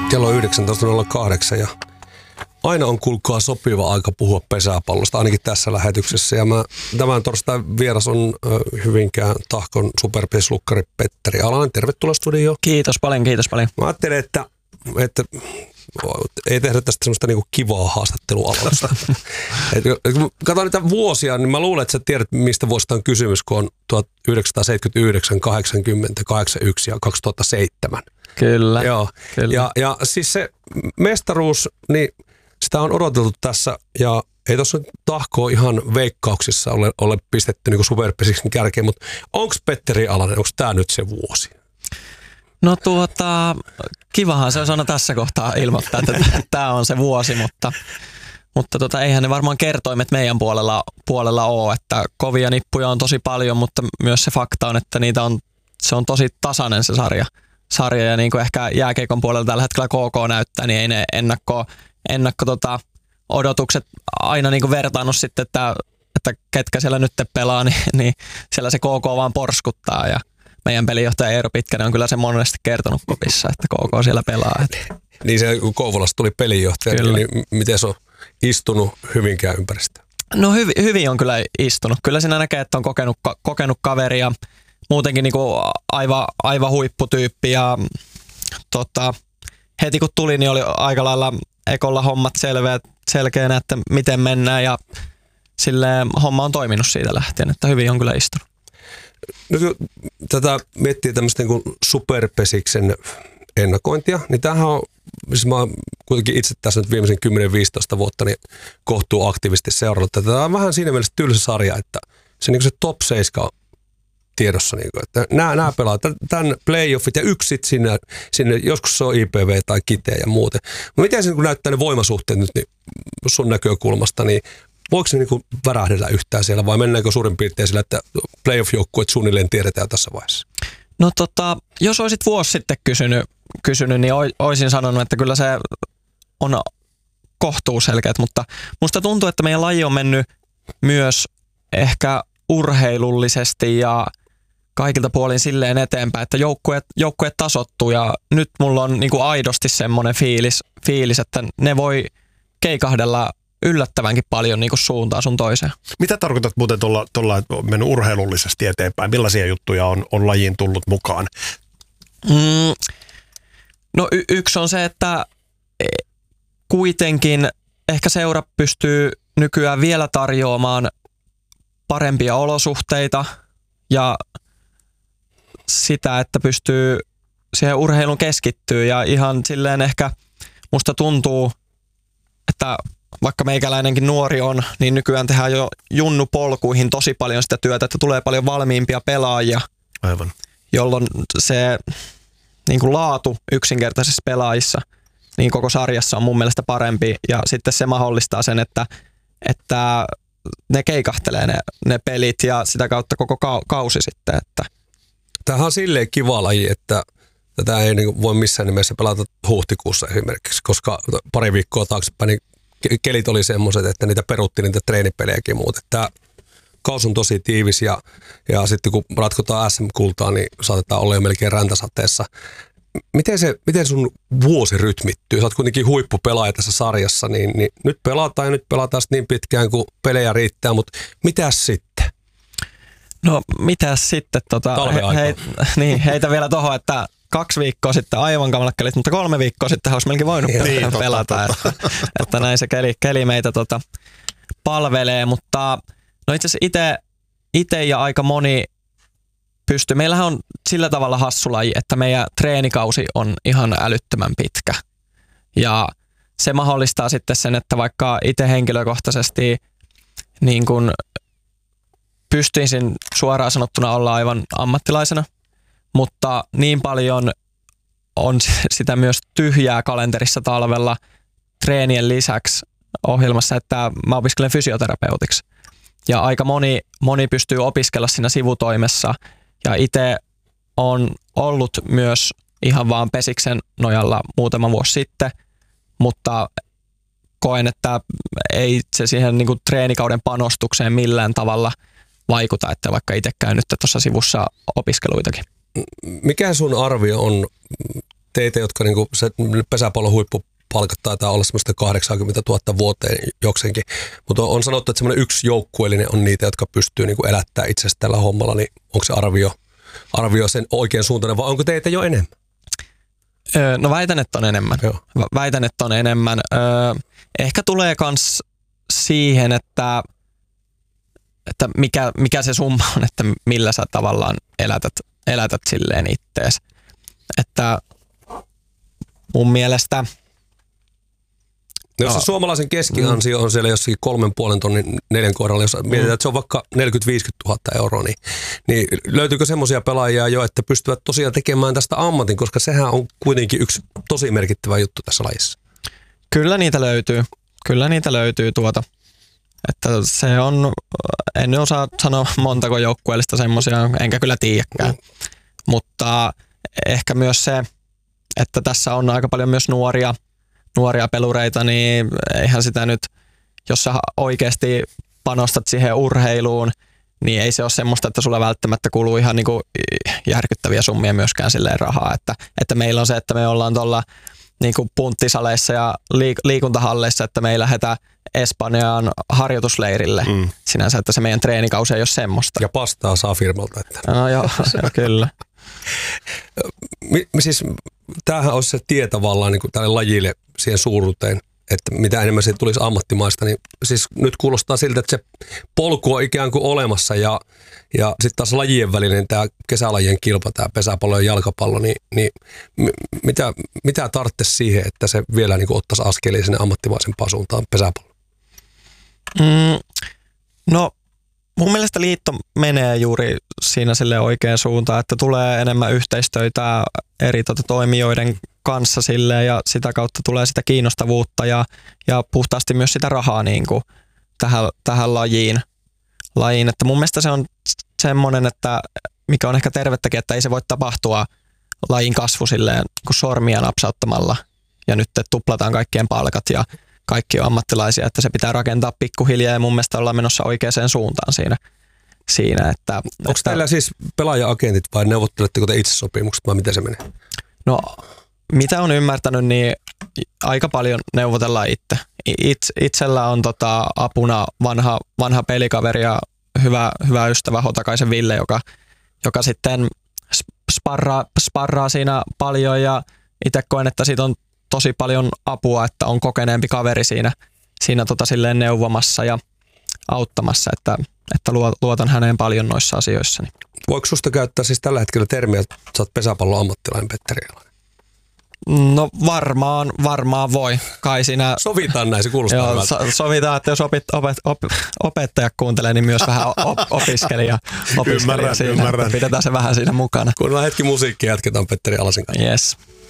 Kello 19.08 ja aina on kuulkaa sopiva aika puhua pesäpallosta, ainakin tässä lähetyksessä. Ja tämän torstain vieras on Hyvinkään Tahkon superpeslukkari Petteri Alanen. Tervetuloa studioon. Kiitos paljon. Mä ajattelin, että ei tehdä tästä semmoista niinku kivaa haastattelualoista. Kun katson niitä vuosia, niin mä luulen, että sä tiedät, mistä vuosista on kysymys, kun on 1979, 80, 81 ja 2007. Kyllä. Joo. Kyllä. Ja siis se mestaruus, niin sitä on odoteltu tässä ja ei tuossa Tahkoa ihan veikkauksissa ole pistetty niin superpesiksen kärkeen, mutta onko Petteri Alanen, onko tämä nyt se vuosi? No kivahan se on aina tässä kohtaa ilmoittaa, että tämä on se vuosi, mutta eihän ne varmaan kertoimet meidän puolella ole, että kovia nippuja on tosi paljon, mutta myös se fakta on, että se on tosi tasainen se sarja ja niin kuin ehkä jääkiekon puolella tällä hetkellä KK näyttää, niin ei ne ennakko odotukset aina niin kuin vertaannut sitten, että ketkä siellä nyt pelaa, niin siellä se KK vaan porskuttaa ja meidän pelijohtaja Eero Pitkänen on kyllä se monesti kertonut kopissa, että KK siellä pelaa. Niin se kun Kouvolasta tuli pelijohtaja, niin miten se on istunut Hyvinkään ympäristöön? No hyvin on kyllä istunut. Kyllä siinä näkee, että on kokenut kaveria, muutenkin niin kuin aivan huipputyyppi ja heti kun tuli, niin oli aika lailla ekolla hommat selkeänä, että miten mennään ja silleen homma on toiminut siitä lähtien, että hyvin on kyllä istunut. No, tätä miettii tämmöistä niin kuin superpesiksen ennakointia, niin tämähän on, siis mä oon kuitenkin itse tässä nyt viimeisen 10-15 vuotta niin kohtuu aktiivisesti seurannut. Tämä on vähän siinä mielessä tylsä sarja, että se, niin kuin se top 7 on tiedossa, niin kuin, että nämä pelaa tämän playoffit ja yksi sinne, joskus se on IPV tai Kiteä ja muuten. Mutta miten se niin näyttää ne voimasuhteet nyt niin sun näkökulmasta, niin voiko se niin värähdellä yhtään siellä vai mennäänkö suurin piirtein sillä, että playoff-joukkueet suunnilleen tiedetään tässä vaiheessa? No jos olisit vuosi sitten kysynyt niin olisin sanonut, että kyllä se on kohtuu selkeät, mutta musta tuntuu, että meidän laji on mennyt myös ehkä urheilullisesti ja kaikilta puolin silleen eteenpäin, että joukkueet tasoittuu ja nyt mulla on niin kuin aidosti semmoinen fiilis, että ne voi keikahdella yllättävänkin paljon niin kuin suuntaan sun toiseen. Mitä tarkoitat muuten tuolla, että on mennyt urheilullisesti eteenpäin? Millaisia juttuja on lajiin tullut mukaan? No yksi on se, että kuitenkin ehkä seura pystyy nykyään vielä tarjoamaan parempia olosuhteita ja sitä, että pystyy siihen urheiluun keskittyä ja ihan silleen ehkä musta tuntuu, että vaikka meikäläinenkin nuori on, niin nykyään tehdään jo junnupolkuihin tosi paljon sitä työtä, että tulee paljon valmiimpia pelaajia. Aivan. Jolloin se niin kuin laatu yksinkertaisissa pelaajissa niin koko sarjassa on mun mielestä parempi ja sitten se mahdollistaa sen, että ne keikahtelee ne pelit ja sitä kautta koko kausi sitten. Että. Tämähän on silleen kiva laji, että tätä ei niin voi missään nimessä pelata huhtikuussa esimerkiksi, koska pari viikkoa taaksepäin niin kelit oli semmoiset, että niitä peruttiin niitä treenipelejäkin ja muut. Tämä kausi on tosi tiivis ja sitten kun ratkotaan SM-kultaa, niin saatetaan olla jo melkein räntäsateessa. Miten sun vuosi rytmittyy? Sä oot kuitenkin huippupelaaja tässä sarjassa, niin nyt pelataan niin pitkään kuin pelejä riittää, mutta mitäs sitten? No mitäs sitten? Heitä vielä tohon, että 2 viikkoa sitten aivan kamalat kelit, mutta 3 viikkoa sitten olisi melkein voinut pelata. Että näin se keli meitä palvelee, mutta no itse asiassa itse ja aika moni pystyy. Meillähän on sillä tavalla hassu laji, että meidän treenikausi on ihan älyttömän pitkä. Ja se mahdollistaa sitten sen, että vaikka itse henkilökohtaisesti niin kun pystyisin suoraan sanottuna olla aivan ammattilaisena, mutta niin paljon on sitä myös tyhjää kalenterissa talvella treenien lisäksi ohjelmassa, että mä opiskelen fysioterapeutiksi. Ja aika moni pystyy opiskella siinä sivutoimessa ja itse on ollut myös ihan vaan pesiksen nojalla muutama vuosi sitten, mutta koen, että ei se siihen niin kuin treenikauden panostukseen millään tavalla vaikuta, että vaikka itse käyn nyt tuossa sivussa opiskeluitakin. Mikä sun arvio on teitä, jotka niinku, se pesäpallon huippupalkat taitaa olla semmoista 80 000 vuoteen jokseenkin. Mutta on sanottu, että semmoinen yksi joukkueellinen on niitä, jotka pystyy niinku elättämään itse tällä hommalla, niin onko se arvio sen oikean suuntainen vai onko teitä jo enemmän? No väitän, että on enemmän. Joo. Väitän, että on enemmän. Ehkä tulee kans siihen, että mikä se summa on, että millä sä tavallaan elätät silleen ittees. Että mun mielestä... Jos se suomalaisen keskiansio on siellä jossakin 3,5 tonnin 4 kohdalla, jos mietitään, että se on vaikka 40-50 000 euroa, niin löytyykö semmoisia pelaajia jo, että pystyvät tosiaan tekemään tästä ammatin, koska sehän on kuitenkin yksi tosi merkittävä juttu tässä lajissa. Kyllä niitä löytyy Että se on, en osaa sanoa montako joukkueellista semmoisia, enkä kyllä tiedäkään. Mutta ehkä myös se, että tässä on aika paljon myös nuoria pelureita, niin eihän sitä nyt, jos sä oikeasti panostat siihen urheiluun, niin ei se ole semmoista, että sulla välttämättä kuluu ihan niinku järkyttäviä summia myöskään silleen rahaa. Että meillä on se, että me ollaan tuolla niinku punttisaleissa ja liikuntahalleissa, että me ei lähdetä Espanjaan harjoitusleirille sinänsä, että se meidän treenikausi ei ole semmoista. Ja pastaa saa firmalta. Että. No joo, kyllä. Siis tämähän olisi se tie tavallaan niin tälle lajille siihen suuruuteen, että mitä enemmän siitä tulisi ammattimaista, niin siis nyt kuulostaa siltä, että se polku on ikään kuin olemassa ja sitten taas lajien välinen tämä kesälajien kilpa, tämä pesäpallo ja jalkapallo, niin mitä tarvitsisi siihen, että se vielä niin kuin ottaisi askelia sinne ammattimaisempaan suuntaan pesäpallo? No mun mielestä liitto menee juuri siinä sille oikeaan suuntaan, että tulee enemmän yhteistöitä eri toimijoiden kanssa silleen, ja sitä kautta tulee sitä kiinnostavuutta ja puhtaasti myös sitä rahaa niin kuin tähän lajiin. Että mun mielestä se on semmoinen, että mikä on ehkä tervettäkin, että ei se voi tapahtua lajin kasvu silleen kuin sormia napsauttamalla ja nyt tuplataan kaikkien palkat ja kaikki on ammattilaisia, että se pitää rakentaa pikkuhiljaa ja mun mielestä ollaan menossa oikeaan suuntaan siinä että... Onko teillä siis pelaaja-agentit vai neuvotteletteko te itse sopimukset vai miten se menee? No mitä on ymmärtänyt, niin aika paljon neuvotellaan itse. Itsellä on apuna vanha pelikaveri ja hyvä ystävä Hotakaisen Ville, joka sitten sparraa siinä paljon ja itse koen, että siitä on tosi paljon apua, että on kokeneempi kaveri siinä silleen neuvomassa ja auttamassa, että luotan häneen paljon noissa asioissa. Voiko susta käyttää siis tällä hetkellä termiä, että sä oot pesäpallon ammattilainen, Petteri Jalonen? No varmaan voi. Kai siinä... Sovitaan näin, se kuulostaa hyvältä. Sovitaan, että jos opettaja kuuntelee, niin myös vähän opiskelija siinä. Ymmärrän. Pidetään se vähän siinä mukana. Kuunnellaan hetki musiikkia, jatketaan Petteri Alasen kanssa. Yes.